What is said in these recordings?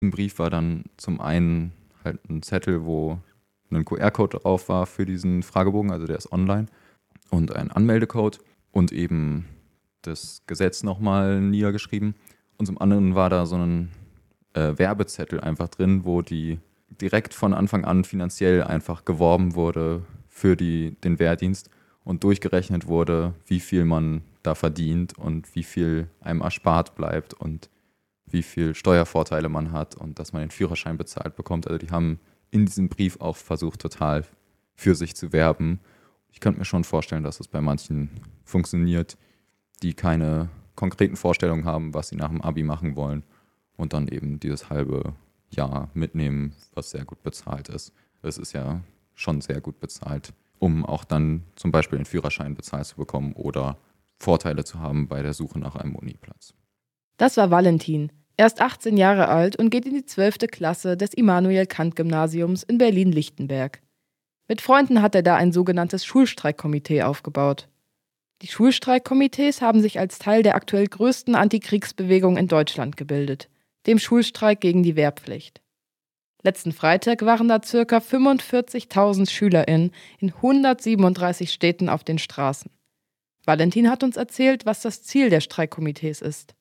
Im Brief war dann zum einen halt ein Zettel, wo ein QR-Code drauf war für diesen Fragebogen, also der ist online, und ein Anmeldecode und eben das Gesetz nochmal niedergeschrieben. Und zum anderen war da so ein Werbezettel einfach drin, wo die direkt von Anfang an finanziell einfach geworben wurde für den Wehrdienst und durchgerechnet wurde, wie viel man da verdient und wie viel einem erspart bleibt und wie viel Steuervorteile man hat und dass man den Führerschein bezahlt bekommt. Also die haben in diesem Brief auch versucht, total für sich zu werben. Ich könnte mir schon vorstellen, dass es bei manchen funktioniert, die keine konkreten Vorstellungen haben, was sie nach dem Abi machen wollen und dann eben dieses halbe Jahr mitnehmen, was sehr gut bezahlt ist. Es ist ja schon sehr gut bezahlt, um auch dann zum Beispiel den Führerschein bezahlt zu bekommen oder Vorteile zu haben bei der Suche nach einem Uniplatz. Das war Valentin. Er ist 18 Jahre alt und geht in die 12. Klasse des Immanuel-Kant-Gymnasiums in Berlin-Lichtenberg. Mit Freunden hat er da ein sogenanntes Schulstreikkomitee aufgebaut. Die Schulstreikkomitees haben sich als Teil der aktuell größten Antikriegsbewegung in Deutschland gebildet, dem Schulstreik gegen die Wehrpflicht. Letzten Freitag waren da ca. 45.000 SchülerInnen in 137 Städten auf den Straßen. Valentin hat uns erzählt, was das Ziel der Streikkomitees ist.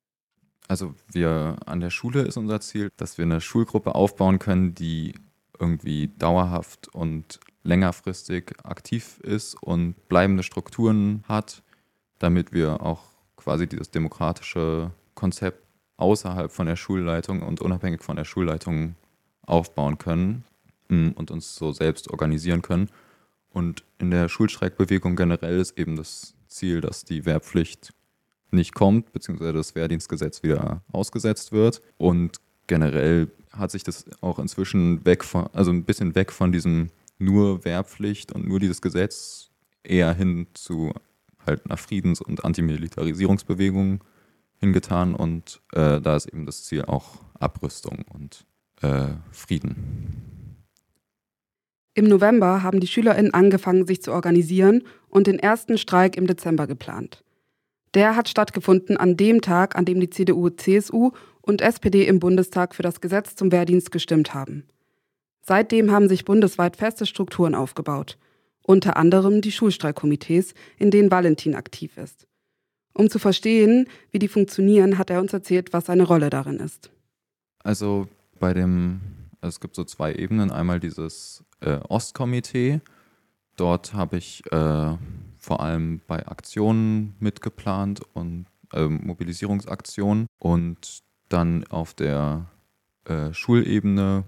Also wir an der Schule ist unser Ziel, dass wir eine Schulgruppe aufbauen können, die irgendwie dauerhaft und längerfristig aktiv ist und bleibende Strukturen hat, damit wir auch quasi dieses demokratische Konzept außerhalb von der Schulleitung und unabhängig von der Schulleitung aufbauen können und uns so selbst organisieren können. Und in der Schulstreikbewegung generell ist eben das Ziel, dass die Wehrpflicht nicht kommt, beziehungsweise das Wehrdienstgesetz wieder ausgesetzt wird. Und generell hat sich das auch inzwischen ein bisschen weg von diesem nur Wehrpflicht und nur dieses Gesetz eher hin zu halt einer Friedens- und Antimilitarisierungsbewegung hingetan. Und da ist eben das Ziel auch Abrüstung und Frieden. Im November haben die SchülerInnen angefangen, sich zu organisieren und den ersten Streik im Dezember geplant. Der hat stattgefunden an dem Tag, an dem die CDU, CSU und SPD im Bundestag für das Gesetz zum Wehrdienst gestimmt haben. Seitdem haben sich bundesweit feste Strukturen aufgebaut, unter anderem die Schulstreikkomitees, in denen Valentin aktiv ist. Um zu verstehen, wie die funktionieren, hat er uns erzählt, was seine Rolle darin ist. Also es gibt so zwei Ebenen. Einmal dieses Ostkomitee. Dort habe ich vor allem bei Aktionen mitgeplant und Mobilisierungsaktionen. Und dann auf der Schulebene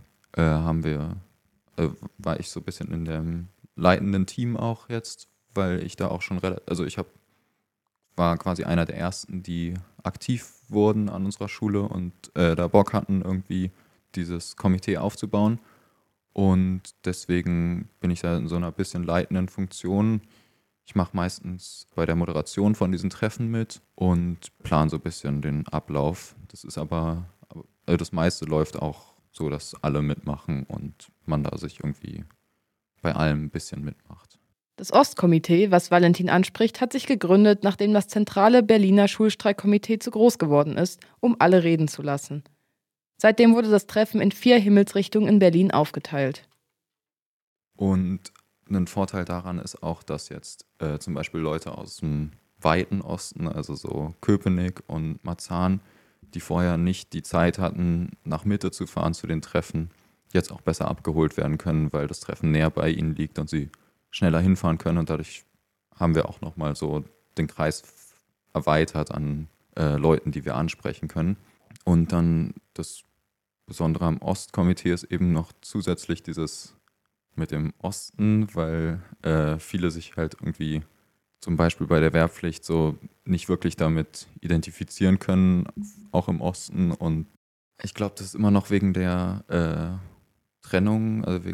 war ich so ein bisschen in dem leitenden Team auch jetzt, weil ich da auch schon war quasi einer der ersten, die aktiv wurden an unserer Schule und da Bock hatten, irgendwie dieses Komitee aufzubauen. Und deswegen bin ich da in so einer bisschen leitenden Funktion. Ich mache meistens bei der Moderation von diesen Treffen mit und plane so ein bisschen den Ablauf. Das ist aber das meiste läuft auch so, dass alle mitmachen und man da sich irgendwie bei allem ein bisschen mitmacht. Das Ostkomitee, was Valentin anspricht, hat sich gegründet, nachdem das zentrale Berliner Schulstreikkomitee zu groß geworden ist, um alle reden zu lassen. Seitdem wurde das Treffen in 4 Himmelsrichtungen in Berlin aufgeteilt. Und ein Vorteil daran ist auch, dass jetzt zum Beispiel Leute aus dem weiten Osten, also so Köpenick und Marzahn, die vorher nicht die Zeit hatten, nach Mitte zu fahren zu den Treffen, jetzt auch besser abgeholt werden können, weil das Treffen näher bei ihnen liegt und sie schneller hinfahren können. Und dadurch haben wir auch nochmal so den Kreis erweitert an Leuten, die wir ansprechen können. Und dann das Besondere am Ostkomitee ist eben noch zusätzlich dieses mit dem Osten, weil viele sich halt irgendwie zum Beispiel bei der Wehrpflicht so nicht wirklich damit identifizieren können, auch im Osten. Und ich glaube, das ist immer noch wegen der Trennung, also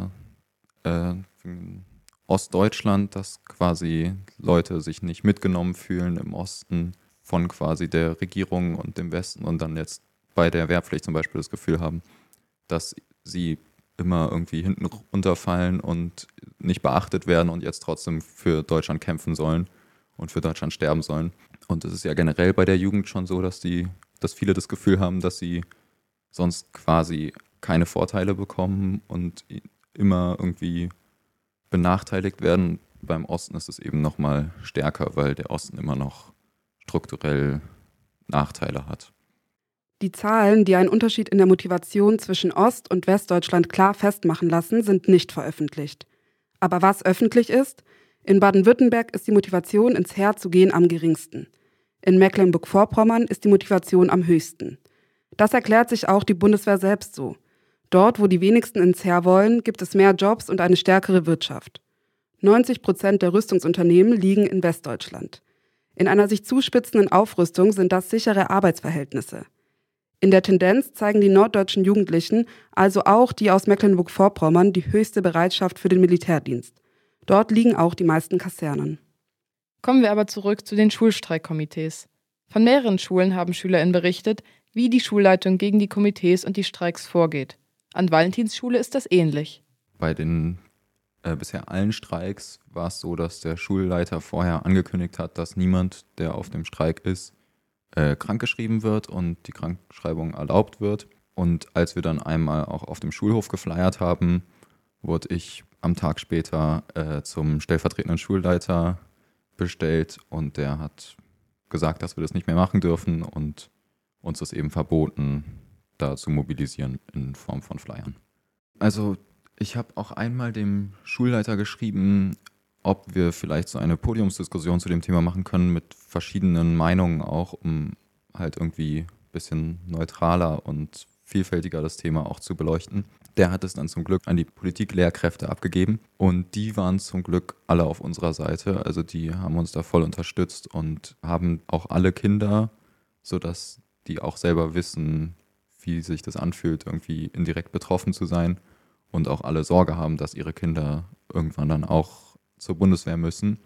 wegen Ostdeutschland, dass quasi Leute sich nicht mitgenommen fühlen im Osten von quasi der Regierung und dem Westen und dann jetzt bei der Wehrpflicht zum Beispiel das Gefühl haben, dass sie immer irgendwie hinten runterfallen und nicht beachtet werden und jetzt trotzdem für Deutschland kämpfen sollen und für Deutschland sterben sollen. Und es ist ja generell bei der Jugend schon so, dass viele das Gefühl haben, dass sie sonst quasi keine Vorteile bekommen und immer irgendwie benachteiligt werden. Beim Osten ist es eben nochmal stärker, weil der Osten immer noch strukturell Nachteile hat. Die Zahlen, die einen Unterschied in der Motivation zwischen Ost- und Westdeutschland klar festmachen lassen, sind nicht veröffentlicht. Aber was öffentlich ist: In Baden-Württemberg ist die Motivation, ins Heer zu gehen, am geringsten. In Mecklenburg-Vorpommern ist die Motivation am höchsten. Das erklärt sich auch die Bundeswehr selbst so. Dort, wo die wenigsten ins Heer wollen, gibt es mehr Jobs und eine stärkere Wirtschaft. 90% der Rüstungsunternehmen liegen in Westdeutschland. In einer sich zuspitzenden Aufrüstung sind das sichere Arbeitsverhältnisse. In der Tendenz zeigen die norddeutschen Jugendlichen, also auch die aus Mecklenburg-Vorpommern, die höchste Bereitschaft für den Militärdienst. Dort liegen auch die meisten Kasernen. Kommen wir aber zurück zu den Schulstreikkomitees. Von mehreren Schulen haben SchülerInnen berichtet, wie die Schulleitung gegen die Komitees und die Streiks vorgeht. An Valentinsschule ist das ähnlich. Bei den bisher allen Streiks war es so, dass der Schulleiter vorher angekündigt hat, dass niemand, der auf dem Streik ist, krankgeschrieben wird und die Krankschreibung erlaubt wird. Und als wir dann einmal auch auf dem Schulhof geflyert haben, wurde ich am Tag später zum stellvertretenden Schulleiter bestellt und der hat gesagt, dass wir das nicht mehr machen dürfen und uns ist eben verboten, da zu mobilisieren in Form von Flyern. Also ich habe auch einmal dem Schulleiter geschrieben, ob wir vielleicht so eine Podiumsdiskussion zu dem Thema machen können mit verschiedenen Meinungen auch, um halt irgendwie ein bisschen neutraler und vielfältiger das Thema auch zu beleuchten. Der hat es dann zum Glück an die Politiklehrkräfte abgegeben und die waren zum Glück alle auf unserer Seite. Also die haben uns da voll unterstützt und haben auch alle Kinder, sodass die auch selber wissen, wie sich das anfühlt, irgendwie indirekt betroffen zu sein und auch alle Sorge haben, dass ihre Kinder irgendwann dann auch zur Bundeswehr müssen.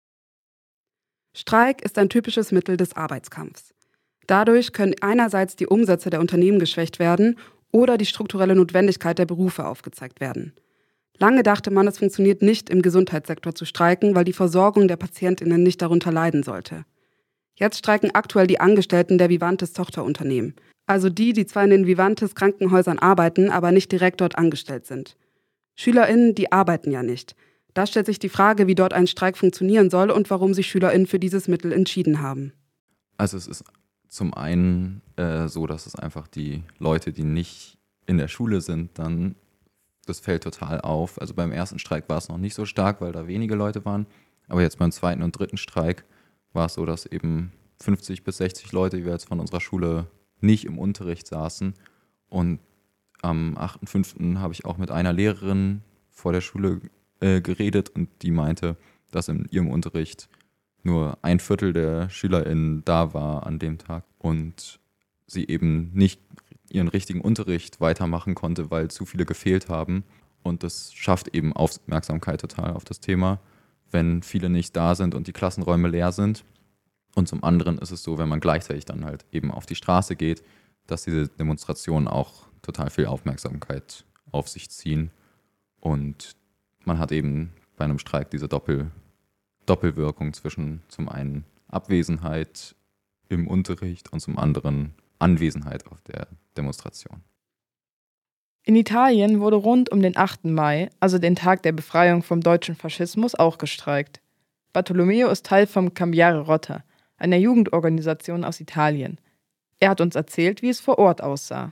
Streik ist ein typisches Mittel des Arbeitskampfs. Dadurch können einerseits die Umsätze der Unternehmen geschwächt werden oder die strukturelle Notwendigkeit der Berufe aufgezeigt werden. Lange dachte man, es funktioniert nicht, im Gesundheitssektor zu streiken, weil die Versorgung der PatientInnen nicht darunter leiden sollte. Jetzt streiken aktuell die Angestellten der Vivantes Tochterunternehmen, also die zwar in den Vivantes Krankenhäusern arbeiten, aber nicht direkt dort angestellt sind. SchülerInnen, die arbeiten ja nicht. Da stellt sich die Frage, wie dort ein Streik funktionieren soll und warum sich SchülerInnen für dieses Mittel entschieden haben. Also es ist zum einen so, dass es einfach die Leute, die nicht in der Schule sind, dann, das fällt total auf. Also beim ersten Streik war es noch nicht so stark, weil da wenige Leute waren. Aber jetzt beim zweiten und dritten Streik war es so, dass eben 50 bis 60 Leute, die wir jetzt von unserer Schule nicht im Unterricht saßen. Und am 8.5. habe ich auch mit einer Lehrerin vor der Schule geredet und die meinte, dass in ihrem Unterricht nur 1/4 der SchülerInnen da war an dem Tag und sie eben nicht ihren richtigen Unterricht weitermachen konnte, weil zu viele gefehlt haben. Und das schafft eben Aufmerksamkeit total auf das Thema, wenn viele nicht da sind und die Klassenräume leer sind. Und zum anderen ist es so, wenn man gleichzeitig dann halt eben auf die Straße geht, dass diese Demonstrationen auch total viel Aufmerksamkeit auf sich ziehen. Und man hat eben bei einem Streik diese Doppelwirkung zwischen zum einen Abwesenheit im Unterricht und zum anderen Anwesenheit auf der Demonstration. In Italien wurde rund um den 8. Mai, also den Tag der Befreiung vom deutschen Faschismus, auch gestreikt. Bartolomeo ist Teil vom Cambiare Rotta, einer Jugendorganisation aus Italien. Er hat uns erzählt, wie es vor Ort aussah.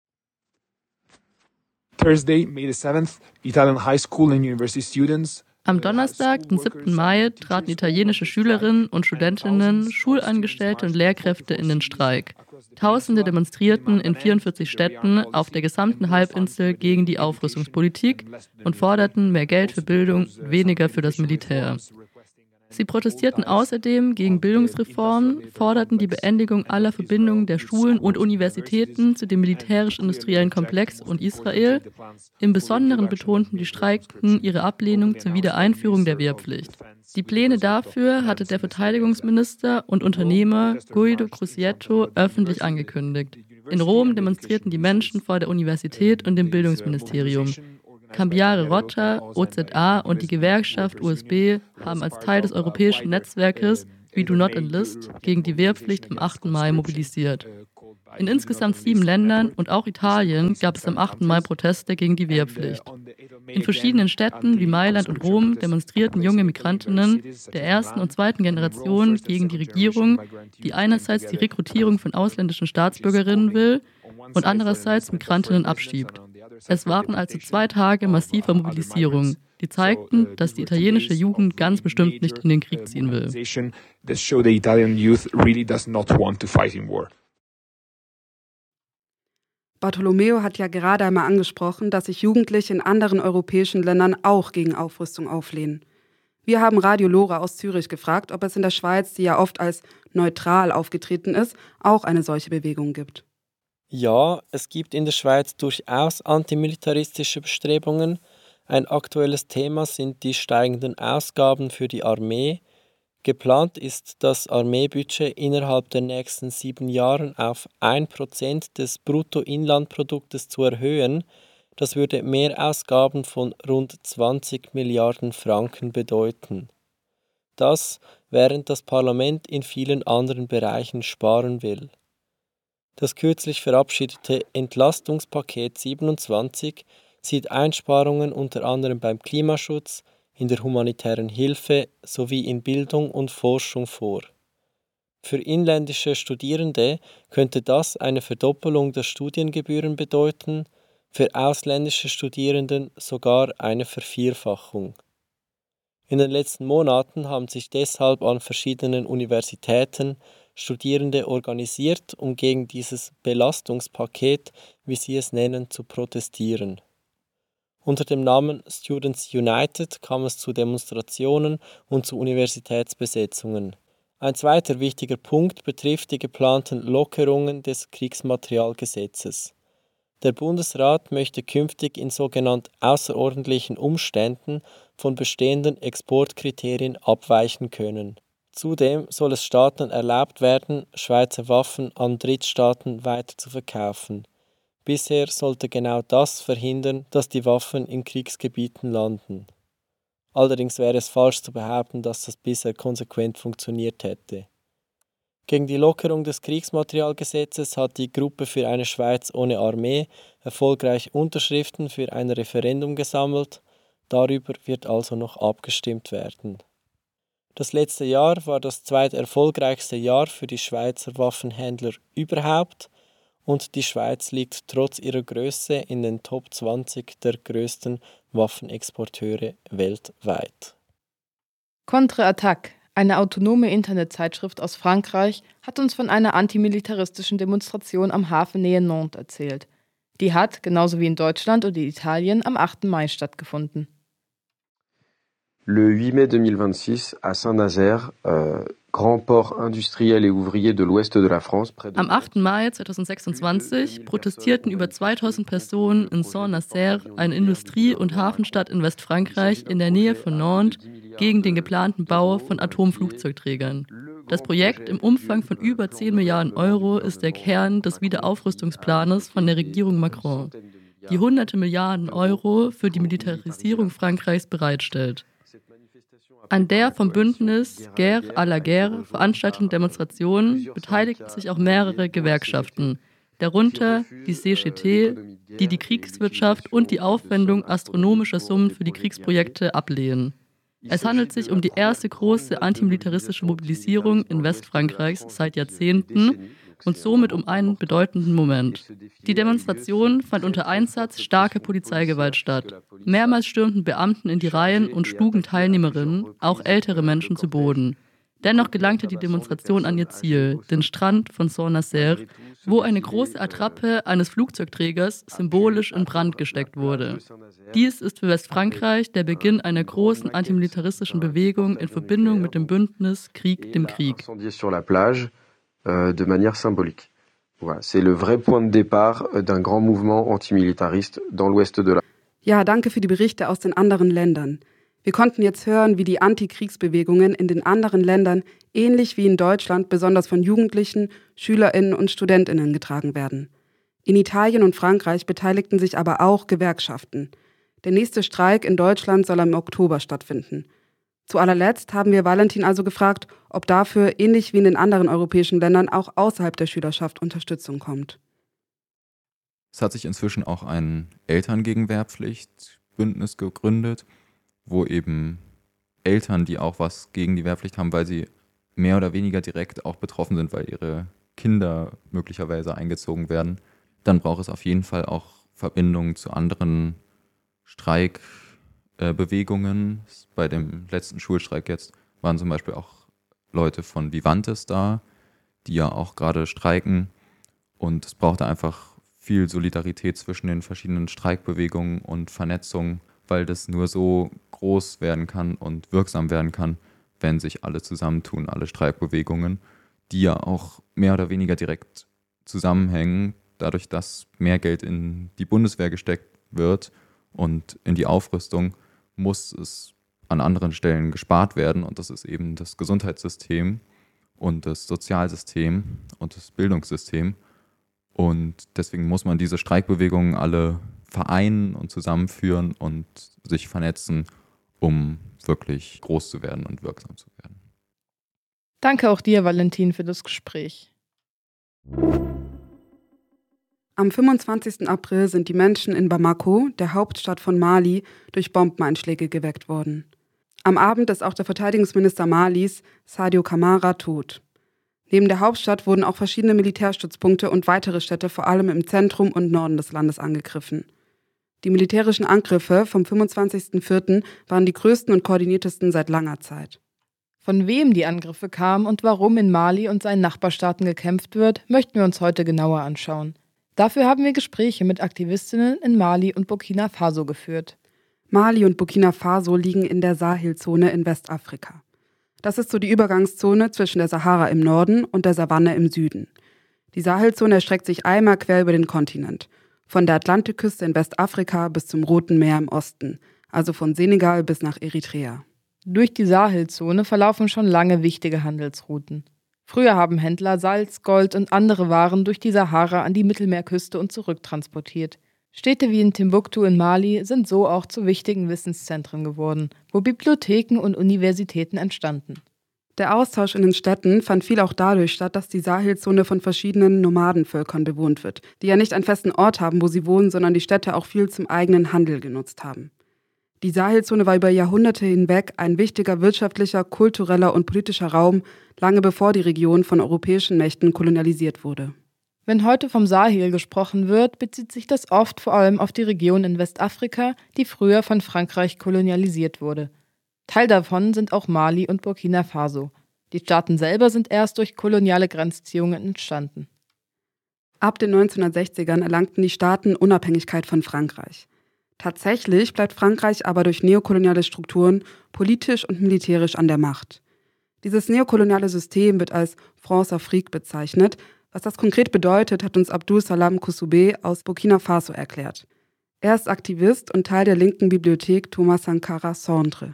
Thursday, May 7th, Italian high school and university students. Am Donnerstag, den 7. Mai, traten italienische Schülerinnen und Studentinnen, Schulangestellte und Lehrkräfte in den Streik. Tausende demonstrierten in 44 Städten auf der gesamten Halbinsel gegen die Aufrüstungspolitik und forderten mehr Geld für Bildung, weniger für das Militär. Sie protestierten außerdem gegen Bildungsreformen, forderten die Beendigung aller Verbindungen der Schulen und Universitäten zu dem militärisch-industriellen Komplex und Israel. Im Besonderen betonten die Streikenden ihre Ablehnung zur Wiedereinführung der Wehrpflicht. Die Pläne dafür hatte der Verteidigungsminister und Unternehmer Guido Crosetto öffentlich angekündigt. In Rom demonstrierten die Menschen vor der Universität und dem Bildungsministerium. Cambiare Rotta, OZA und die Gewerkschaft USB haben als Teil des europäischen Netzwerkes We Do Not Enlist gegen die Wehrpflicht am 8. Mai mobilisiert. In insgesamt 7 Ländern und auch Italien gab es am 8. Mai Proteste gegen die Wehrpflicht. In verschiedenen Städten wie Mailand und Rom demonstrierten junge Migrantinnen der ersten und zweiten Generation gegen die Regierung, die einerseits die Rekrutierung von ausländischen Staatsbürgerinnen will und andererseits Migrantinnen abschiebt. Es waren also 2 Tage massiver Mobilisierung, die zeigten, dass die italienische Jugend ganz bestimmt nicht in den Krieg ziehen will. Bartolomeo hat ja gerade einmal angesprochen, dass sich Jugendliche in anderen europäischen Ländern auch gegen Aufrüstung auflehnen. Wir haben Radio Lora aus Zürich gefragt, ob es in der Schweiz, die ja oft als neutral aufgetreten ist, auch eine solche Bewegung gibt. Ja, es gibt in der Schweiz durchaus antimilitaristische Bestrebungen. Ein aktuelles Thema sind die steigenden Ausgaben für die Armee. Geplant ist, das Armeebudget innerhalb der nächsten 7 Jahren auf 1% des Bruttoinlandproduktes zu erhöhen. Das würde Mehrausgaben von rund 20 Milliarden Franken bedeuten. Das, während das Parlament in vielen anderen Bereichen sparen will. Das kürzlich verabschiedete Entlastungspaket 27 sieht Einsparungen unter anderem beim Klimaschutz, in der humanitären Hilfe sowie in Bildung und Forschung vor. Für inländische Studierende könnte das eine Verdoppelung der Studiengebühren bedeuten, für ausländische Studierenden sogar eine Vervierfachung. In den letzten Monaten haben sich deshalb an verschiedenen Universitäten Studierende organisiert, um gegen dieses Belastungspaket, wie sie es nennen, zu protestieren. Unter dem Namen Students United kam es zu Demonstrationen und zu Universitätsbesetzungen. Ein zweiter wichtiger Punkt betrifft die geplanten Lockerungen des Kriegsmaterialgesetzes. Der Bundesrat möchte künftig in sogenannt außerordentlichen Umständen von bestehenden Exportkriterien abweichen können. Zudem soll es Staaten erlaubt werden, Schweizer Waffen an Drittstaaten weiter zu verkaufen. Bisher sollte genau das verhindern, dass die Waffen in Kriegsgebieten landen. Allerdings wäre es falsch zu behaupten, dass das bisher konsequent funktioniert hätte. Gegen die Lockerung des Kriegsmaterialgesetzes hat die Gruppe für eine Schweiz ohne Armee erfolgreich Unterschriften für ein Referendum gesammelt. Darüber wird also noch abgestimmt werden. Das letzte Jahr war das zweiterfolgreichste Jahr für die Schweizer Waffenhändler überhaupt. Und die Schweiz liegt trotz ihrer Größe in den Top 20 der größten Waffenexporteure weltweit. Contre-Attaque, eine autonome Internetzeitschrift aus Frankreich, hat uns von einer antimilitaristischen Demonstration am Hafen nähe Nantes erzählt. Die hat, genauso wie in Deutschland und in Italien, am 8. Mai stattgefunden. Le 8 mai 2026 à Saint-Nazaire, grand port industriel et ouvrier de l'ouest de la France. Am 8. Mai 2026 protestierten über 2000 Personen in Saint-Nazaire, eine Industrie- und Hafenstadt in Westfrankreich in der Nähe von Nantes, gegen den geplanten Bau von Atomflugzeugträgern. Das Projekt im Umfang von über 10 Milliarden Euro ist der Kern des Wiederaufrüstungsplanes von der Regierung Macron, die hunderte Milliarden Euro für die Militarisierung Frankreichs bereitstellt. An der vom Bündnis Guerre à la Guerre veranstalteten Demonstration beteiligten sich auch mehrere Gewerkschaften, darunter die CGT, die die Kriegswirtschaft und die Aufwendung astronomischer Summen für die Kriegsprojekte ablehnen. Es handelt sich um die erste große antimilitaristische Mobilisierung in Westfrankreichs seit Jahrzehnten und somit um einen bedeutenden Moment. Die Demonstration fand unter Einsatz starker Polizeigewalt statt. Mehrmals stürmten Beamten in die Reihen und schlugen Teilnehmerinnen, auch ältere Menschen, zu Boden. Dennoch gelangte die Demonstration an ihr Ziel, den Strand von Saint-Nazaire, wo eine große Attrappe eines Flugzeugträgers symbolisch in Brand gesteckt wurde. Dies ist für Westfrankreich der Beginn einer großen antimilitaristischen Bewegung in Verbindung mit dem Bündnis Krieg dem Krieg. De manière symbolique. Voilà, c'est le vrai point de départ d'un grand mouvement antimilitariste dans l'ouest de la... Ja, danke für die Berichte aus den anderen Ländern. Wir konnten jetzt hören, wie die Antikriegsbewegungen in den anderen Ländern, ähnlich wie in Deutschland, besonders von Jugendlichen, SchülerInnen und StudentInnen getragen werden. In Italien und Frankreich beteiligten sich aber auch Gewerkschaften. Der nächste Streik in Deutschland soll im Oktober stattfinden. Zu allerletzt haben wir Valentin also gefragt, ob dafür, ähnlich wie in den anderen europäischen Ländern, auch außerhalb der Schülerschaft Unterstützung kommt. Es hat sich inzwischen auch ein Eltern gegen Wehrpflicht-Bündnis gegründet, wo eben Eltern, die auch was gegen die Wehrpflicht haben, weil sie mehr oder weniger direkt auch betroffen sind, weil ihre Kinder möglicherweise eingezogen werden, dann braucht es auf jeden Fall auch Verbindungen zu anderen Streikbewegungen. Bei dem letzten Schulstreik jetzt waren zum Beispiel auch Leute von Vivantes da, die ja auch gerade streiken. Und es braucht einfach viel Solidarität zwischen den verschiedenen Streikbewegungen und Vernetzung, weil das nur so groß werden kann und wirksam werden kann, wenn sich alle zusammentun, alle Streikbewegungen, die ja auch mehr oder weniger direkt zusammenhängen, dadurch, dass mehr Geld in die Bundeswehr gesteckt wird und in die Aufrüstung, muss es an anderen Stellen gespart werden. Und das ist eben das Gesundheitssystem und das Sozialsystem und das Bildungssystem. Und deswegen muss man diese Streikbewegungen alle vereinen und zusammenführen und sich vernetzen, um wirklich groß zu werden und wirksam zu werden. Danke auch dir, Valentin, für das Gespräch. Am 25. April sind die Menschen in Bamako, der Hauptstadt von Mali, durch Bombeneinschläge geweckt worden. Am Abend ist auch der Verteidigungsminister Malis, Sadio Camara, tot. Neben der Hauptstadt wurden auch verschiedene Militärstützpunkte und weitere Städte vor allem im Zentrum und Norden des Landes angegriffen. Die militärischen Angriffe vom 25.04. waren die größten und koordiniertesten seit langer Zeit. Von wem die Angriffe kamen und warum in Mali und seinen Nachbarstaaten gekämpft wird, möchten wir uns heute genauer anschauen. Dafür haben wir Gespräche mit Aktivistinnen in Mali und Burkina Faso geführt. Mali und Burkina Faso liegen in der Sahelzone in Westafrika. Das ist so die Übergangszone zwischen der Sahara im Norden und der Savanne im Süden. Die Sahelzone erstreckt sich einmal quer über den Kontinent, von der Atlantikküste in Westafrika bis zum Roten Meer im Osten, also von Senegal bis nach Eritrea. Durch die Sahelzone verlaufen schon lange wichtige Handelsrouten. Früher haben Händler Salz, Gold und andere Waren durch die Sahara an die Mittelmeerküste und zurück transportiert. Städte wie in Timbuktu in Mali sind so auch zu wichtigen Wissenszentren geworden, wo Bibliotheken und Universitäten entstanden. Der Austausch in den Städten fand viel auch dadurch statt, dass die Sahelzone von verschiedenen Nomadenvölkern bewohnt wird, die ja nicht einen festen Ort haben, wo sie wohnen, sondern die Städte auch viel zum eigenen Handel genutzt haben. Die Sahelzone war über Jahrhunderte hinweg ein wichtiger wirtschaftlicher, kultureller und politischer Raum, lange bevor die Region von europäischen Mächten kolonialisiert wurde. Wenn heute vom Sahel gesprochen wird, bezieht sich das oft vor allem auf die Region in Westafrika, die früher von Frankreich kolonialisiert wurde. Teil davon sind auch Mali und Burkina Faso. Die Staaten selber sind erst durch koloniale Grenzziehungen entstanden. Ab den 1960ern erlangten die Staaten Unabhängigkeit von Frankreich. Tatsächlich bleibt Frankreich aber durch neokoloniale Strukturen politisch und militärisch an der Macht. Dieses neokoloniale System wird als France-Afrique bezeichnet. Was das konkret bedeutet, hat uns Abdul Salam Koussoubé aus Burkina Faso erklärt. Er ist Aktivist und Teil der linken Bibliothek Thomas Sankara Centre.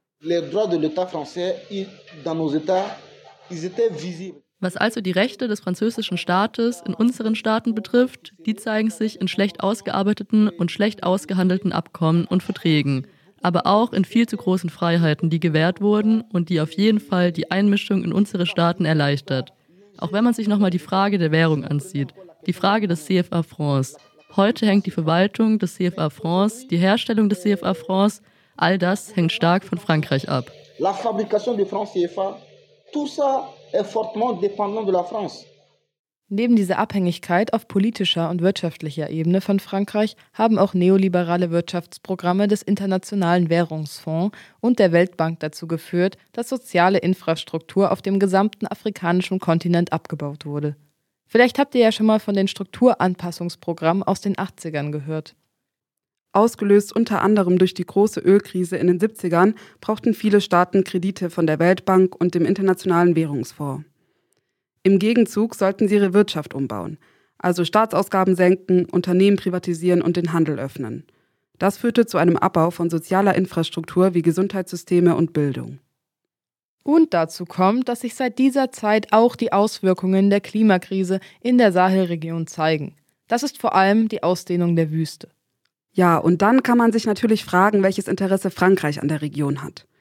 Was also die Rechte des französischen Staates in unseren Staaten betrifft, die zeigen sich in schlecht ausgearbeiteten und schlecht ausgehandelten Abkommen und Verträgen, aber auch in viel zu großen Freiheiten, die gewährt wurden und die auf jeden Fall die Einmischung in unsere Staaten erleichtert. Auch wenn man sich nochmal die Frage der Währung ansieht, die Frage des CFA Francs. Heute hängt die Verwaltung des CFA Francs, die Herstellung des CFA Francs, all das hängt stark von Frankreich ab. La fabrication de francs CFA, tout ça est fortement dépendant de la France. Neben dieser Abhängigkeit auf politischer und wirtschaftlicher Ebene von Frankreich haben auch neoliberale Wirtschaftsprogramme des Internationalen Währungsfonds und der Weltbank dazu geführt, dass soziale Infrastruktur auf dem gesamten afrikanischen Kontinent abgebaut wurde. Vielleicht habt ihr ja schon mal von den Strukturanpassungsprogrammen aus den 80ern gehört. Ausgelöst unter anderem durch die große Ölkrise in den 70ern brauchten viele Staaten Kredite von der Weltbank und dem Internationalen Währungsfonds. Im Gegenzug sollten sie ihre Wirtschaft umbauen, also Staatsausgaben senken, Unternehmen privatisieren und den Handel öffnen. Das führte zu einem Abbau von sozialer Infrastruktur wie Gesundheitssysteme und Bildung. Und dazu kommt, dass sich seit dieser Zeit auch die Auswirkungen der Klimakrise in der Sahelregion zeigen. Das ist vor allem die Ausdehnung der Wüste. Ja, und dann kann man sich natürlich fragen, welches Interesse Frankreich an der Region hat.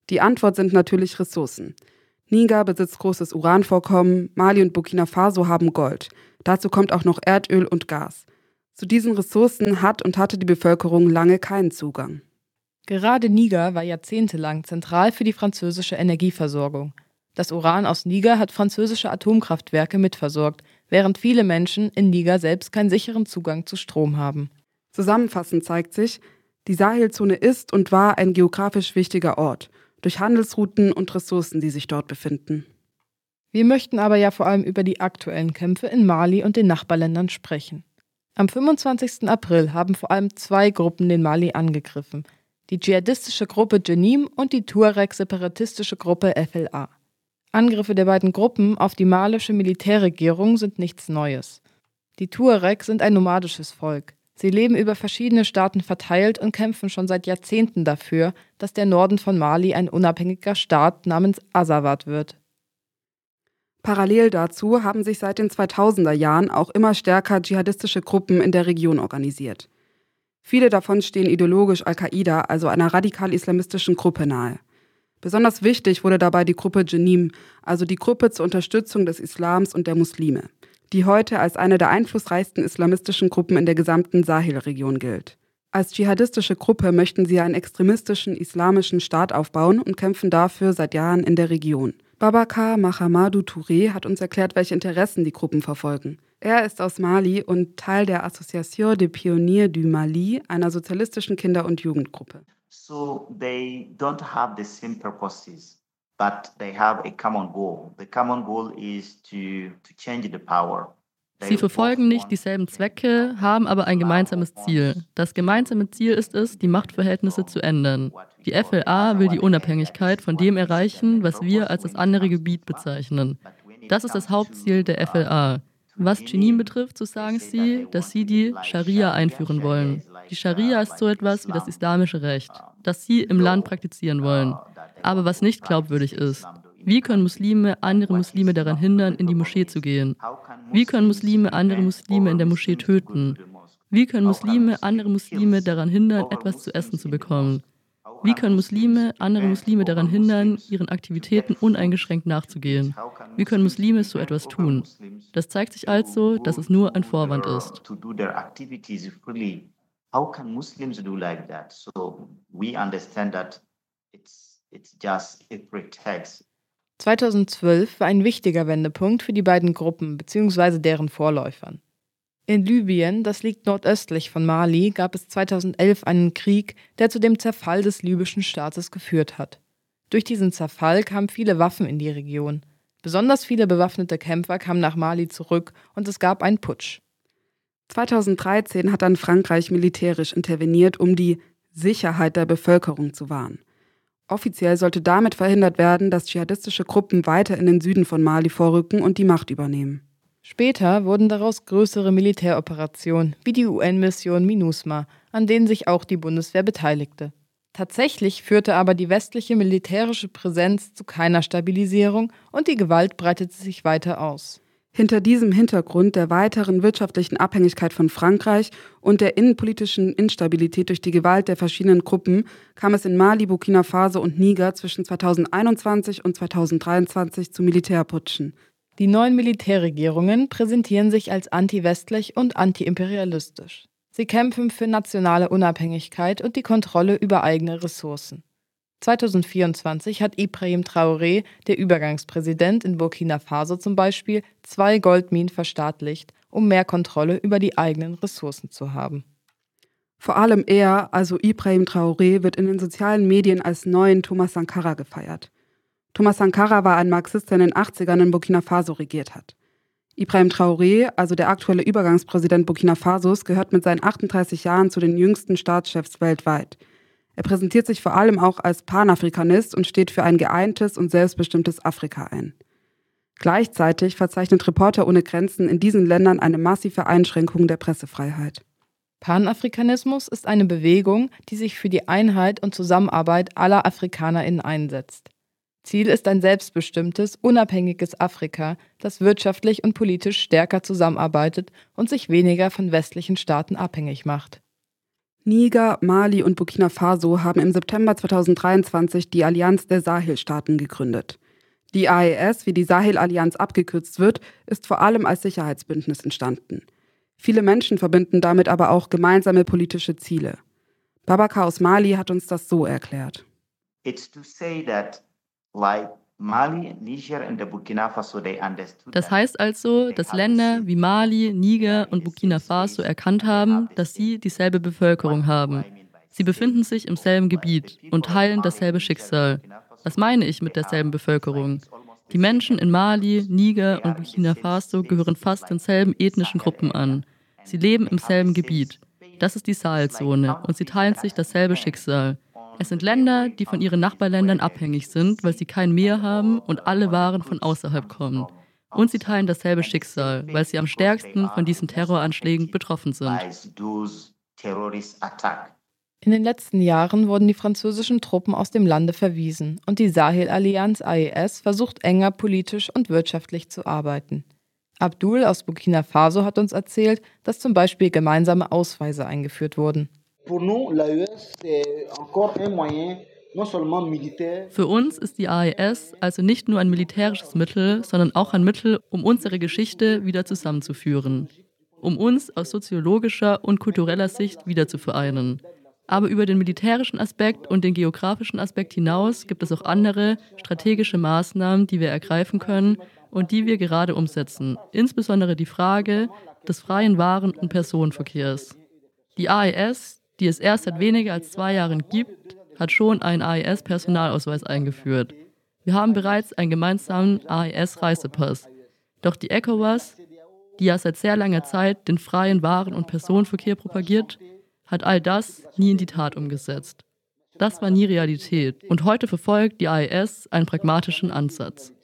Die Antwort sind natürlich Ressourcen. Niger besitzt großes Uranvorkommen, Mali und Burkina Faso haben Gold. Dazu kommt auch noch Erdöl und Gas. Zu diesen Ressourcen hatte die Bevölkerung lange keinen Zugang. Gerade Niger war jahrzehntelang zentral für die französische Energieversorgung. Das Uran aus Niger hat französische Atomkraftwerke mitversorgt, während viele Menschen in Niger selbst keinen sicheren Zugang zu Strom haben. Zusammenfassend zeigt sich, die Sahelzone ist und war ein geografisch wichtiger Ort, durch Handelsrouten und Ressourcen, die sich dort befinden. Wir möchten aber ja vor allem über die aktuellen Kämpfe in Mali und den Nachbarländern sprechen. Am 25. April haben vor allem 2 Gruppen den Mali angegriffen: die dschihadistische Gruppe Jenim und die Tuareg-separatistische Gruppe FLA. Angriffe der beiden Gruppen auf die malische Militärregierung sind nichts Neues. Die Tuareg sind ein nomadisches Volk. Sie leben über verschiedene Staaten verteilt und kämpfen schon seit Jahrzehnten dafür, dass der Norden von Mali ein unabhängiger Staat namens Azawad wird. Parallel dazu haben sich seit den 2000er Jahren auch immer stärker dschihadistische Gruppen in der Region organisiert. Viele davon stehen ideologisch Al-Qaida, also einer radikal-islamistischen Gruppe, nahe. Besonders wichtig wurde dabei die Gruppe Jenim, also die Gruppe zur Unterstützung des Islams und der Muslime, die heute als eine der einflussreichsten islamistischen Gruppen in der gesamten Sahelregion gilt. Als dschihadistische Gruppe möchten sie einen extremistischen islamischen Staat aufbauen und kämpfen dafür seit Jahren in der Region. Babacar Mahamadou Touré hat uns erklärt, welche Interessen die Gruppen verfolgen. Er ist aus Mali und Teil der Association des Pionniers du Mali, einer sozialistischen Kinder- und Jugendgruppe. So they don't have the same purposes, but they have a common goal. The common goal is to change the power. Sie verfolgen nicht dieselben Zwecke, haben aber ein gemeinsames Ziel. Das gemeinsame Ziel ist es, die Machtverhältnisse zu ändern. Die FLA will die Unabhängigkeit von dem erreichen, was wir als das andere Gebiet bezeichnen. Das ist das Hauptziel der FLA. Was Jenim betrifft, so sagen sie, dass sie die Scharia einführen wollen. Die Scharia ist so etwas wie das islamische Recht, das sie im Land praktizieren wollen. Aber was nicht glaubwürdig ist: Wie können Muslime andere Muslime daran hindern, in die Moschee zu gehen? Wie können Muslime andere Muslime in der Moschee töten? Wie können Muslime andere Muslime daran hindern, etwas zu essen zu bekommen? Wie können Muslime andere Muslime daran hindern, ihren Aktivitäten uneingeschränkt nachzugehen? Wie können Muslime so etwas tun? Das zeigt sich also, dass es nur ein Vorwand ist. How can Muslims do like that? So we understand that it's just a pretext. 2012 war ein wichtiger Wendepunkt für die beiden Gruppen bzw. deren Vorläufern. In Libyen, das liegt nordöstlich von Mali, gab es 2011 einen Krieg, der zu dem Zerfall des libyschen Staates geführt hat. Durch diesen Zerfall kamen viele Waffen in die Region. Besonders viele bewaffnete Kämpfer kamen nach Mali zurück und es gab einen Putsch. 2013 hat dann Frankreich militärisch interveniert, um die Sicherheit der Bevölkerung zu wahren. Offiziell sollte damit verhindert werden, dass dschihadistische Gruppen weiter in den Süden von Mali vorrücken und die Macht übernehmen. Später wurden daraus größere Militäroperationen, wie die UN-Mission MINUSMA, an denen sich auch die Bundeswehr beteiligte. Tatsächlich führte aber die westliche militärische Präsenz zu keiner Stabilisierung und die Gewalt breitete sich weiter aus. Hinter diesem Hintergrund der weiteren wirtschaftlichen Abhängigkeit von Frankreich und der innenpolitischen Instabilität durch die Gewalt der verschiedenen Gruppen kam es in Mali, Burkina Faso und Niger zwischen 2021 und 2023 zu Militärputschen. Die neuen Militärregierungen präsentieren sich als anti-westlich und anti-imperialistisch. Sie kämpfen für nationale Unabhängigkeit und die Kontrolle über eigene Ressourcen. 2024 hat Ibrahim Traoré, der Übergangspräsident in Burkina Faso zum Beispiel, 2 Goldminen verstaatlicht, um mehr Kontrolle über die eigenen Ressourcen zu haben. Vor allem er, also Ibrahim Traoré, wird in den sozialen Medien als neuen Thomas Sankara gefeiert. Thomas Sankara war ein Marxist, der in den 80ern in Burkina Faso regiert hat. Ibrahim Traoré, also der aktuelle Übergangspräsident Burkina Fasos, gehört mit seinen 38 Jahren zu den jüngsten Staatschefs weltweit. Er präsentiert sich vor allem auch als Panafrikanist und steht für ein geeintes und selbstbestimmtes Afrika ein. Gleichzeitig verzeichnet Reporter ohne Grenzen in diesen Ländern eine massive Einschränkung der Pressefreiheit. Panafrikanismus ist eine Bewegung, die sich für die Einheit und Zusammenarbeit aller AfrikanerInnen einsetzt. Ziel ist ein selbstbestimmtes, unabhängiges Afrika, das wirtschaftlich und politisch stärker zusammenarbeitet und sich weniger von westlichen Staaten abhängig macht. Niger, Mali und Burkina Faso haben im September 2023 die Allianz der Sahel-Staaten gegründet. Die AES, wie die Sahel-Allianz abgekürzt wird, ist vor allem als Sicherheitsbündnis entstanden. Viele Menschen verbinden damit aber auch gemeinsame politische Ziele. Babakar aus Mali hat uns das so erklärt. It's to say that, like Mali, Niger and the Burkina Faso, they understood. Das heißt also, dass Länder wie Mali, Niger und Burkina Faso erkannt haben, dass sie dieselbe Bevölkerung haben. Sie befinden sich im selben Gebiet und teilen dasselbe Schicksal. Was meine ich mit derselben Bevölkerung? Die Menschen in Mali, Niger und Burkina Faso gehören fast denselben ethnischen Gruppen an. Sie leben im selben Gebiet. Das ist die Sahelzone und sie teilen sich dasselbe Schicksal. Es sind Länder, die von ihren Nachbarländern abhängig sind, weil sie kein Meer haben und alle Waren von außerhalb kommen. Und sie teilen dasselbe Schicksal, weil sie am stärksten von diesen Terroranschlägen betroffen sind. In den letzten Jahren wurden die französischen Truppen aus dem Lande verwiesen und die Sahel-Allianz AES versucht enger politisch und wirtschaftlich zu arbeiten. Abdul aus Burkina Faso hat uns erzählt, dass zum Beispiel gemeinsame Ausweise eingeführt wurden. Für uns ist die AES also nicht nur ein militärisches Mittel, sondern auch ein Mittel, um unsere Geschichte wieder zusammenzuführen, um uns aus soziologischer und kultureller Sicht wieder zu vereinen. Aber über den militärischen Aspekt und den geografischen Aspekt hinaus gibt es auch andere strategische Maßnahmen, die wir ergreifen können und die wir gerade umsetzen. Insbesondere die Frage des freien Waren- und Personenverkehrs. Die AES, die es erst seit weniger als 2 Jahren gibt, hat schon einen AES-Personalausweis eingeführt. Wir haben bereits einen gemeinsamen AES-Reisepass. Doch die ECOWAS, die ja seit sehr langer Zeit den freien Waren- und Personenverkehr propagiert, hat all das nie in die Tat umgesetzt. Das war nie Realität. Und heute verfolgt die AES einen pragmatischen Ansatz.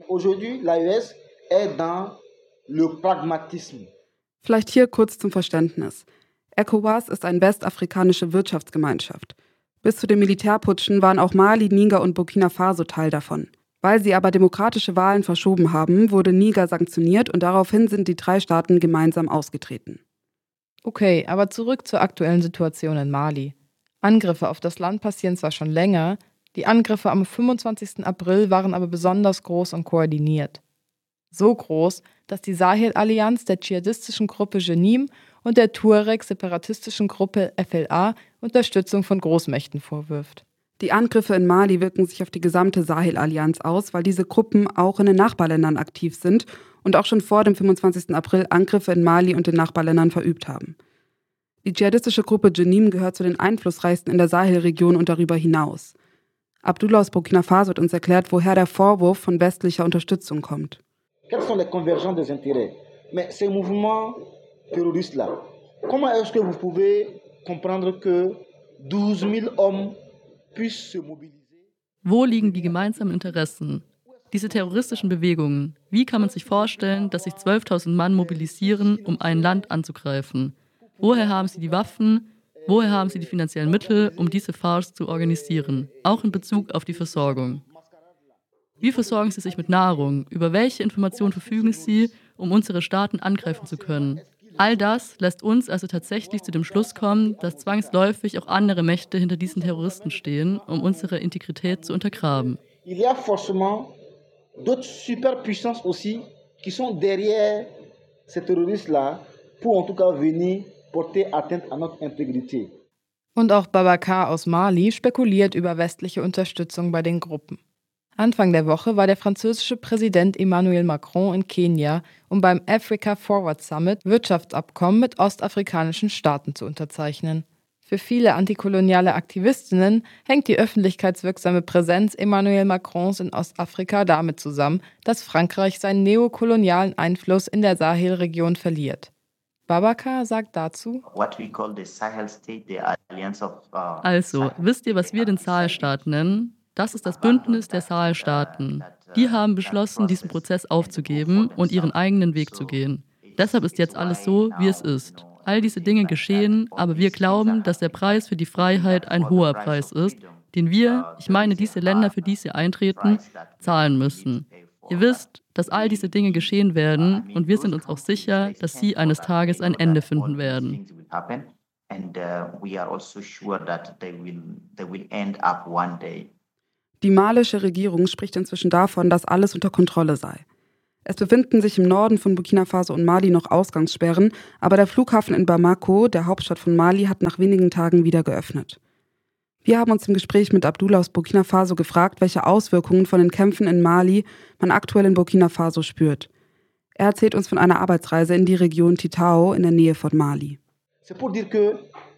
Vielleicht hier kurz zum Verständnis. ECOWAS ist eine westafrikanische Wirtschaftsgemeinschaft. Bis zu den Militärputschen waren auch Mali, Niger und Burkina Faso Teil davon. Weil sie aber demokratische Wahlen verschoben haben, wurde Niger sanktioniert und daraufhin sind die 3 Staaten gemeinsam ausgetreten. Okay, aber zurück zur aktuellen Situation in Mali. Angriffe auf das Land passieren zwar schon länger, die Angriffe am 25. April waren aber besonders groß und koordiniert. So groß, dass die Sahel-Allianz der dschihadistischen Gruppe Jenim und der Tuareg-separatistischen Gruppe FLA Unterstützung von Großmächten vorwirft. Die Angriffe in Mali wirken sich auf die gesamte Sahel-Allianz aus, weil diese Gruppen auch in den Nachbarländern aktiv sind und auch schon vor dem 25. April Angriffe in Mali und den Nachbarländern verübt haben. Die dschihadistische Gruppe Jenim gehört zu den einflussreichsten in der Sahelregion und darüber hinaus. Abdullah aus Burkina Faso hat uns erklärt, woher der Vorwurf von westlicher Unterstützung kommt. Quelles sont les convergences des intérêts? Mais ces mouvements terroristes-là, comment est-ce que vous pouvez comprendre que 12 000 hommes puissent se mobiliser? Wo liegen die gemeinsamen Interessen? Diese terroristischen Bewegungen, wie kann man sich vorstellen, dass sich 12.000 Mann mobilisieren, um ein Land anzugreifen? Woher haben sie die Waffen? Woher haben sie die finanziellen Mittel, um diese Farce zu organisieren, auch in Bezug auf die Versorgung? Wie versorgen sie sich mit Nahrung? Über welche Informationen verfügen sie, um unsere Staaten angreifen zu können? All das lässt uns also tatsächlich zu dem Schluss kommen, dass zwangsläufig auch andere Mächte hinter diesen Terroristen stehen, um unsere Integrität zu untergraben. Il y a forcément d'autres superpuissances aussi qui sont derrière ces terroristes-là pour en tout cas venir porter atteinte à notre intégrité. Und auch Babakar aus Mali spekuliert über westliche Unterstützung bei den Gruppen. Anfang der Woche war der französische Präsident Emmanuel Macron in Kenia, um beim Africa Forward Summit Wirtschaftsabkommen mit ostafrikanischen Staaten zu unterzeichnen. Für viele antikoloniale Aktivistinnen hängt die öffentlichkeitswirksame Präsenz Emmanuel Macrons in Ostafrika damit zusammen, dass Frankreich seinen neokolonialen Einfluss in der Sahelregion verliert. Babakar sagt dazu: Also, wisst ihr, was wir den Sahelstaat nennen? Das ist das Bündnis der Sahelstaaten. Die haben beschlossen, diesen Prozess aufzugeben und ihren eigenen Weg zu gehen. Deshalb ist jetzt alles so, wie es ist. All diese Dinge geschehen, aber wir glauben, dass der Preis für die Freiheit ein hoher Preis ist, den wir, ich meine diese Länder, für die sie eintreten, zahlen müssen. Ihr wisst, dass all diese Dinge geschehen werden und wir sind uns auch sicher, dass sie eines Tages ein Ende finden werden. and we are also sure that they will end up one day. Die malische Regierung spricht inzwischen davon, dass alles unter Kontrolle sei. Es befinden sich im Norden von Burkina Faso und Mali noch Ausgangssperren, aber der Flughafen in Bamako, der Hauptstadt von Mali, hat nach wenigen Tagen wieder geöffnet. Wir haben uns im Gespräch mit Abdullah aus Burkina Faso gefragt, welche Auswirkungen von den Kämpfen in Mali man aktuell in Burkina Faso spürt. Er erzählt uns von einer Arbeitsreise in die Region Titao in der Nähe von Mali. C'est pour dire que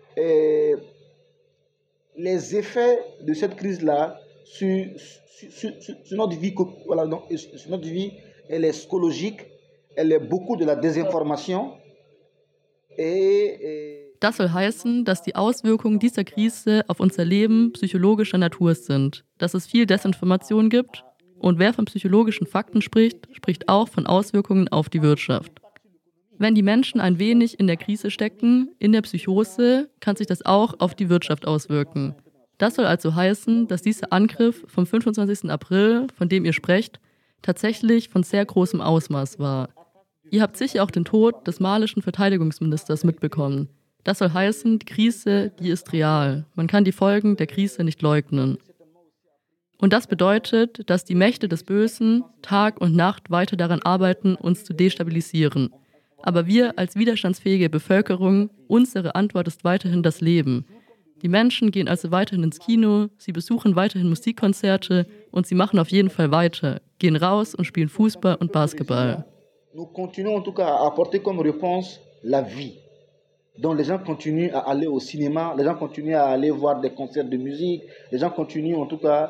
les effets de cette crise-là sur notre vie, voilà, sur notre vie, elle est psychologique, elle est beaucoup de la désinformation. Das soll heißen, dass die Auswirkungen dieser Krise auf unser Leben psychologischer Natur sind, dass es viel Desinformation gibt und wer von psychologischen Fakten spricht, spricht auch von Auswirkungen auf die Wirtschaft. Wenn die Menschen ein wenig in der Krise stecken, in der Psychose, kann sich das auch auf die Wirtschaft auswirken. Das soll also heißen, dass dieser Angriff vom 25. April, von dem ihr sprecht, tatsächlich von sehr großem Ausmaß war. Ihr habt sicher auch den Tod des malischen Verteidigungsministers mitbekommen. Das soll heißen, die Krise, die ist real. Man kann die Folgen der Krise nicht leugnen. Und das bedeutet, dass die Mächte des Bösen Tag und Nacht weiter daran arbeiten, uns zu destabilisieren. Aber wir als widerstandsfähige Bevölkerung, unsere Antwort ist weiterhin das Leben. Die Menschen gehen also weiterhin ins Kino, sie besuchen weiterhin Musikkonzerte und sie machen auf jeden Fall weiter, gehen raus und spielen Fußball und Basketball. Nous continuons en tout cas à apporter comme réponse la vie. Donc les gens continuent à aller au cinéma, les gens continuent à aller voir des concerts de musique, les gens continuent en tout cas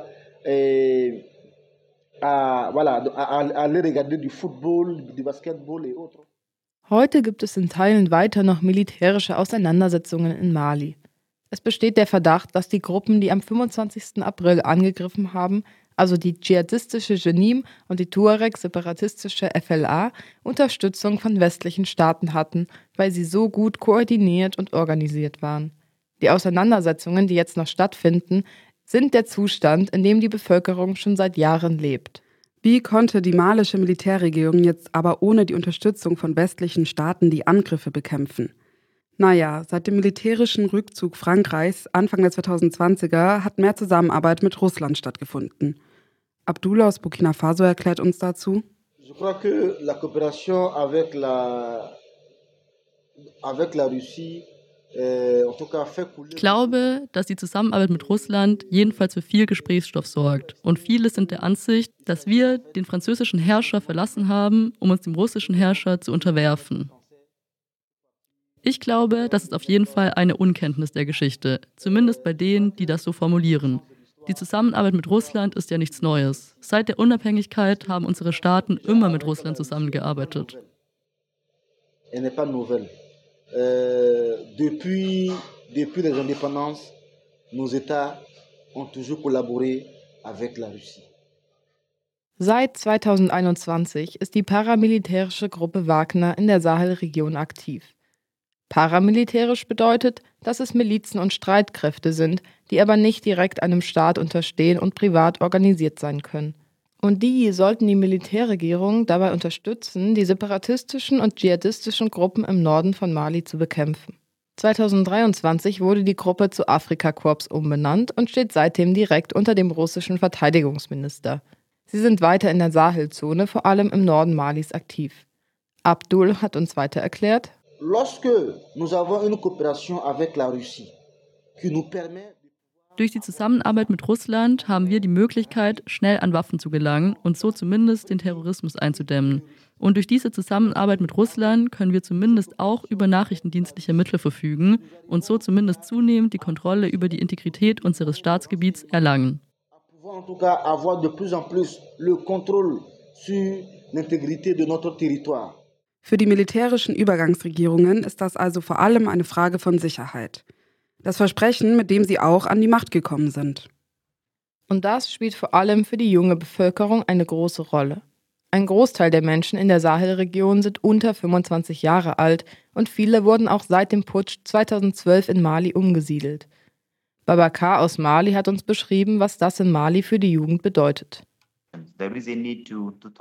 à aller regarder du Football, du Basketball et autres. Heute gibt es in Teilen weiter noch militärische Auseinandersetzungen in Mali. Es besteht der Verdacht, dass die Gruppen, die am 25. April angegriffen haben, also die dschihadistische Jenim und die Tuareg-separatistische FLA, Unterstützung von westlichen Staaten hatten, weil sie so gut koordiniert und organisiert waren. Die Auseinandersetzungen, die jetzt noch stattfinden, sind der Zustand, in dem die Bevölkerung schon seit Jahren lebt. Wie konnte die malische Militärregierung jetzt aber ohne die Unterstützung von westlichen Staaten die Angriffe bekämpfen? Naja, seit dem militärischen Rückzug Frankreichs Anfang der 2020er hat mehr Zusammenarbeit mit Russland stattgefunden. Abdullah aus Burkina Faso erklärt uns dazu. Je crois que la coopération avec la Russie Ich glaube, dass die Zusammenarbeit mit Russland jedenfalls für viel Gesprächsstoff sorgt. Und viele sind der Ansicht, dass wir den französischen Herrscher verlassen haben, um uns dem russischen Herrscher zu unterwerfen. Ich glaube, das ist auf jeden Fall eine Unkenntnis der Geschichte, zumindest bei denen, die das so formulieren. Die Zusammenarbeit mit Russland ist ja nichts Neues. Seit der Unabhängigkeit haben unsere Staaten immer mit Russland zusammengearbeitet. Depuis les indépendances, nos États ont toujours collaboré avec la Russie. Seit 2021 ist die paramilitärische Gruppe Wagner in der Sahelregion aktiv. Paramilitärisch bedeutet, dass es Milizen und Streitkräfte sind, die aber nicht direkt einem Staat unterstehen und privat organisiert sein können. Und die sollten die Militärregierung dabei unterstützen, die separatistischen und dschihadistischen Gruppen im Norden von Mali zu bekämpfen. 2023 wurde die Gruppe zu Afrikakorps umbenannt und steht seitdem direkt unter dem russischen Verteidigungsminister. Sie sind weiter in der Sahelzone, vor allem im Norden Malis, aktiv. Abdul hat uns weiter erklärt: Lorsque nous avons une coopération avec la Russie, qui nous permet. Durch die Zusammenarbeit mit Russland haben wir die Möglichkeit, schnell an Waffen zu gelangen und so zumindest den Terrorismus einzudämmen. Und durch diese Zusammenarbeit mit Russland können wir zumindest auch über nachrichtendienstliche Mittel verfügen und so zumindest zunehmend die Kontrolle über die Integrität unseres Staatsgebiets erlangen. En tout cas, avoir de plus en plus le contrôle sur l'intégrité de notre territoire. Für die militärischen Übergangsregierungen ist das also vor allem eine Frage von Sicherheit. Das Versprechen, mit dem sie auch an die Macht gekommen sind. Und das spielt vor allem für die junge Bevölkerung eine große Rolle. Ein Großteil der Menschen in der Sahelregion sind unter 25 Jahre alt und viele wurden auch seit dem Putsch 2012 in Mali umgesiedelt. Babacar aus Mali hat uns beschrieben, was das in Mali für die Jugend bedeutet. There is a need to talk to the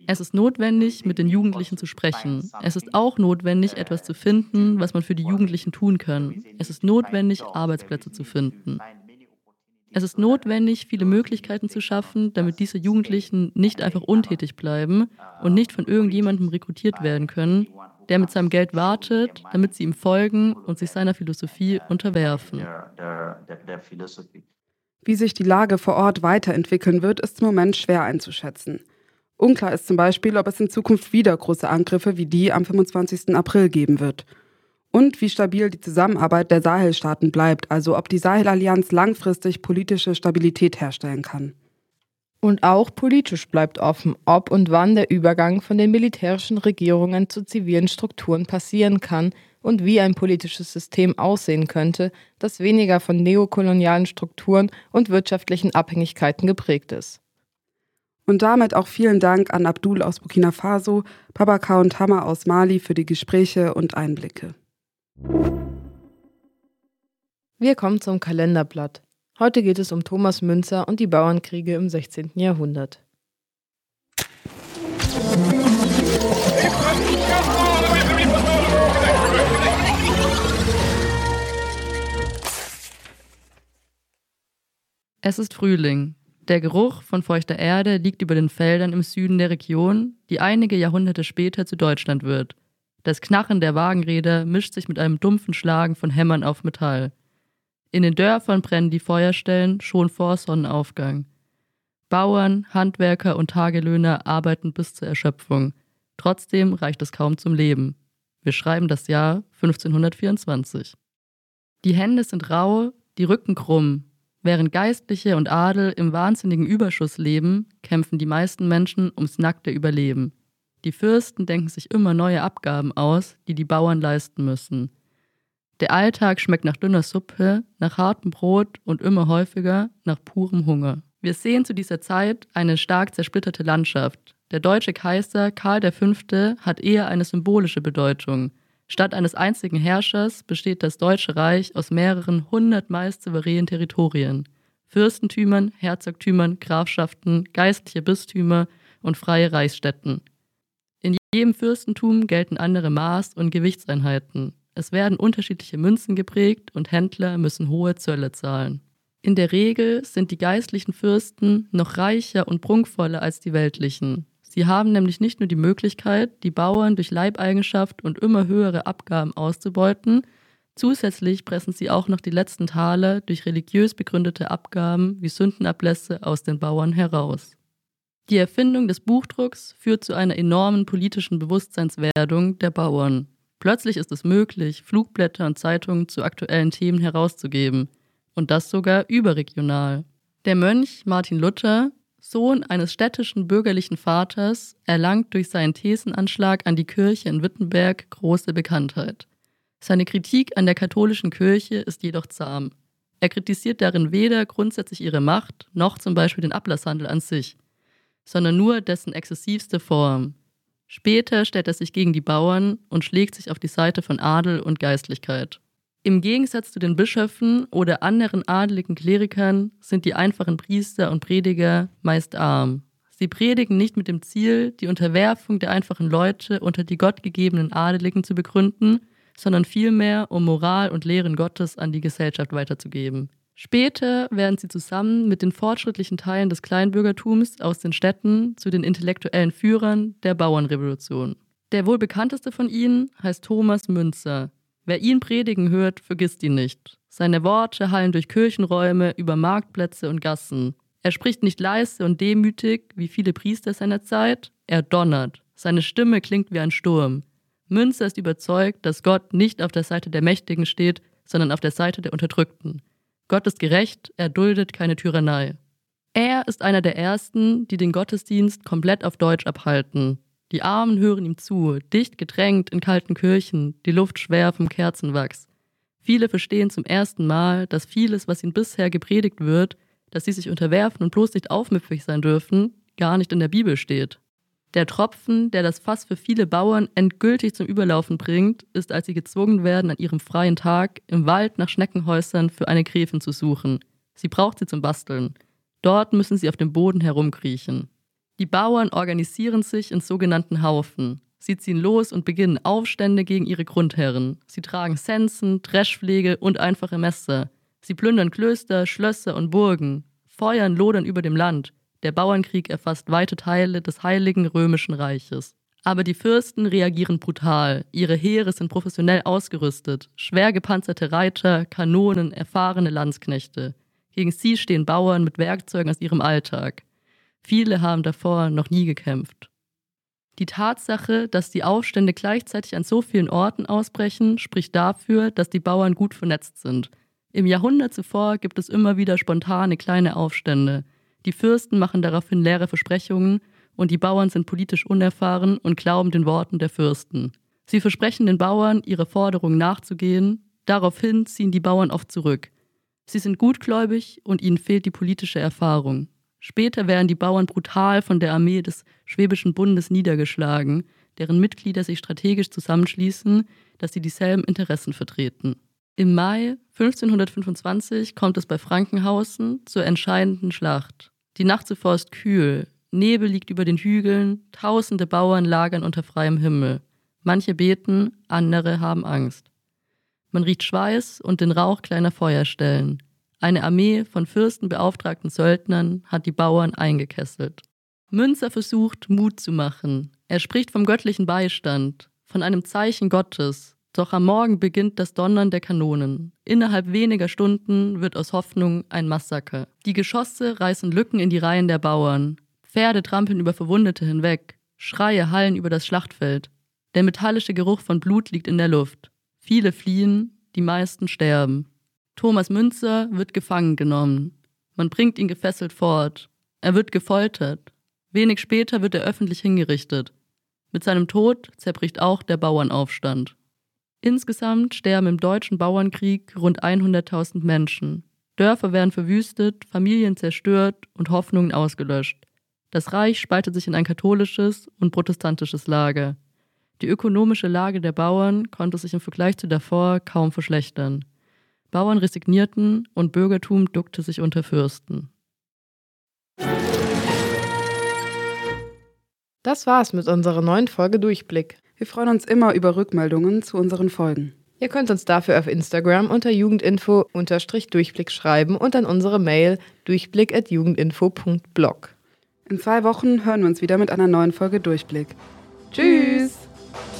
Es ist notwendig, mit den Jugendlichen zu sprechen. Es ist auch notwendig, etwas zu finden, was man für die Jugendlichen tun kann. Es ist notwendig, Arbeitsplätze zu finden. Es ist notwendig, viele Möglichkeiten zu schaffen, damit diese Jugendlichen nicht einfach untätig bleiben und nicht von irgendjemandem rekrutiert werden können, der mit seinem Geld wartet, damit sie ihm folgen und sich seiner Philosophie unterwerfen. Wie sich die Lage vor Ort weiterentwickeln wird, ist im Moment schwer einzuschätzen. Unklar ist zum Beispiel, ob es in Zukunft wieder große Angriffe wie die am 25. April geben wird. Und wie stabil die Zusammenarbeit der Sahelstaaten bleibt, also ob die Sahel-Allianz langfristig politische Stabilität herstellen kann. Und auch politisch bleibt offen, ob und wann der Übergang von den militärischen Regierungen zu zivilen Strukturen passieren kann und wie ein politisches System aussehen könnte, das weniger von neokolonialen Strukturen und wirtschaftlichen Abhängigkeiten geprägt ist. Und damit auch vielen Dank an Abdul aus Burkina Faso, Babakar und Hammer aus Mali für die Gespräche und Einblicke. Wir kommen zum Kalenderblatt. Heute geht es um Thomas Müntzer und die Bauernkriege im 16. Jahrhundert. Es ist Frühling. Der Geruch von feuchter Erde liegt über den Feldern im Süden der Region, die einige Jahrhunderte später zu Deutschland wird. Das Knarren der Wagenräder mischt sich mit einem dumpfen Schlagen von Hämmern auf Metall. In den Dörfern brennen die Feuerstellen schon vor Sonnenaufgang. Bauern, Handwerker und Tagelöhner arbeiten bis zur Erschöpfung. Trotzdem reicht es kaum zum Leben. Wir schreiben das Jahr 1524. Die Hände sind rau, die Rücken krumm. Während Geistliche und Adel im wahnsinnigen Überschuss leben, kämpfen die meisten Menschen ums nackte Überleben. Die Fürsten denken sich immer neue Abgaben aus, die die Bauern leisten müssen. Der Alltag schmeckt nach dünner Suppe, nach hartem Brot und immer häufiger nach purem Hunger. Wir sehen zu dieser Zeit eine stark zersplitterte Landschaft. Der deutsche Kaiser Karl V. hat eher eine symbolische Bedeutung. Statt eines einzigen Herrschers besteht das Deutsche Reich aus mehreren 100 meist souveränen Territorien. Fürstentümern, Herzogtümern, Grafschaften, geistliche Bistümer und freie Reichsstädten. In jedem Fürstentum gelten andere Maß- und Gewichtseinheiten. Es werden unterschiedliche Münzen geprägt und Händler müssen hohe Zölle zahlen. In der Regel sind die geistlichen Fürsten noch reicher und prunkvoller als die weltlichen. Sie haben nämlich nicht nur die Möglichkeit, die Bauern durch Leibeigenschaft und immer höhere Abgaben auszubeuten, zusätzlich pressen sie auch noch die letzten Taler durch religiös begründete Abgaben wie Sündenablässe aus den Bauern heraus. Die Erfindung des Buchdrucks führt zu einer enormen politischen Bewusstseinswerdung der Bauern. Plötzlich ist es möglich, Flugblätter und Zeitungen zu aktuellen Themen herauszugeben. Und das sogar überregional. Der Mönch Martin Luther, Sohn eines städtischen bürgerlichen Vaters, erlangt durch seinen Thesenanschlag an die Kirche in Wittenberg große Bekanntheit. Seine Kritik an der katholischen Kirche ist jedoch zahm. Er kritisiert darin weder grundsätzlich ihre Macht, noch zum Beispiel den Ablasshandel an sich, sondern nur dessen exzessivste Form. Später stellt er sich gegen die Bauern und schlägt sich auf die Seite von Adel und Geistlichkeit. Im Gegensatz zu den Bischöfen oder anderen adeligen Klerikern sind die einfachen Priester und Prediger meist arm. Sie predigen nicht mit dem Ziel, die Unterwerfung der einfachen Leute unter die gottgegebenen Adeligen zu begründen, sondern vielmehr, um Moral und Lehren Gottes an die Gesellschaft weiterzugeben. Später werden sie zusammen mit den fortschrittlichen Teilen des Kleinbürgertums aus den Städten zu den intellektuellen Führern der Bauernrevolution. Der wohl bekannteste von ihnen heißt Thomas Müntzer. Wer ihn predigen hört, vergisst ihn nicht. Seine Worte hallen durch Kirchenräume, über Marktplätze und Gassen. Er spricht nicht leise und demütig wie viele Priester seiner Zeit, er donnert. Seine Stimme klingt wie ein Sturm. Müntzer ist überzeugt, dass Gott nicht auf der Seite der Mächtigen steht, sondern auf der Seite der Unterdrückten. Gott ist gerecht, er duldet keine Tyrannei. Er ist einer der Ersten, die den Gottesdienst komplett auf Deutsch abhalten. Die Armen hören ihm zu, dicht gedrängt in kalten Kirchen, die Luft schwer vom Kerzenwachs. Viele verstehen zum ersten Mal, dass vieles, was ihnen bisher gepredigt wird, dass sie sich unterwerfen und bloß nicht aufmüpfig sein dürfen, gar nicht in der Bibel steht. Der Tropfen, der das Fass für viele Bauern endgültig zum Überlaufen bringt, ist, als sie gezwungen werden, an ihrem freien Tag im Wald nach Schneckenhäusern für eine Gräfin zu suchen. Sie braucht sie zum Basteln. Dort müssen sie auf dem Boden herumkriechen. Die Bauern organisieren sich in sogenannten Haufen. Sie ziehen los und beginnen Aufstände gegen ihre Grundherren. Sie tragen Sensen, Dreschflegel und einfache Messer. Sie plündern Klöster, Schlösser und Burgen. Feuern lodern über dem Land. Der Bauernkrieg erfasst weite Teile des Heiligen Römischen Reiches. Aber die Fürsten reagieren brutal. Ihre Heere sind professionell ausgerüstet. Schwer gepanzerte Reiter, Kanonen, erfahrene Landsknechte. Gegen sie stehen Bauern mit Werkzeugen aus ihrem Alltag. Viele haben davor noch nie gekämpft. Die Tatsache, dass die Aufstände gleichzeitig an so vielen Orten ausbrechen, spricht dafür, dass die Bauern gut vernetzt sind. Im Jahrhundert zuvor gibt es immer wieder spontane kleine Aufstände. Die Fürsten machen daraufhin leere Versprechungen und die Bauern sind politisch unerfahren und glauben den Worten der Fürsten. Sie versprechen den Bauern, ihre Forderungen nachzugehen. Daraufhin ziehen die Bauern oft zurück. Sie sind gutgläubig und ihnen fehlt die politische Erfahrung. Später werden die Bauern brutal von der Armee des Schwäbischen Bundes niedergeschlagen, deren Mitglieder sich strategisch zusammenschließen, dass sie dieselben Interessen vertreten. Im Mai 1525 kommt es bei Frankenhausen zur entscheidenden Schlacht. Die Nacht zuvor ist kühl, Nebel liegt über den Hügeln, tausende Bauern lagern unter freiem Himmel. Manche beten, andere haben Angst. Man riecht Schweiß und den Rauch kleiner Feuerstellen. Eine Armee von fürstenbeauftragten Söldnern hat die Bauern eingekesselt. Münzer versucht, Mut zu machen. Er spricht vom göttlichen Beistand, von einem Zeichen Gottes. Doch am Morgen beginnt das Donnern der Kanonen. Innerhalb weniger Stunden wird aus Hoffnung ein Massaker. Die Geschosse reißen Lücken in die Reihen der Bauern. Pferde trampeln über Verwundete hinweg. Schreie hallen über das Schlachtfeld. Der metallische Geruch von Blut liegt in der Luft. Viele fliehen, die meisten sterben. Thomas Münzer wird gefangen genommen. Man bringt ihn gefesselt fort. Er wird gefoltert. Wenig später wird er öffentlich hingerichtet. Mit seinem Tod zerbricht auch der Bauernaufstand. Insgesamt sterben im Deutschen Bauernkrieg rund 100.000 Menschen. Dörfer werden verwüstet, Familien zerstört und Hoffnungen ausgelöscht. Das Reich spaltet sich in ein katholisches und protestantisches Lager. Die ökonomische Lage der Bauern konnte sich im Vergleich zu davor kaum verschlechtern. Bauern resignierten und Bürgertum duckte sich unter Fürsten. Das war's mit unserer neuen Folge Durchblick. Wir freuen uns immer über Rückmeldungen zu unseren Folgen. Ihr könnt uns dafür auf Instagram unter jugendinfo_durchblick schreiben und an unsere Mail durchblick@jugendinfo.blog. In 2 Wochen hören wir uns wieder mit einer neuen Folge Durchblick. Tschüss!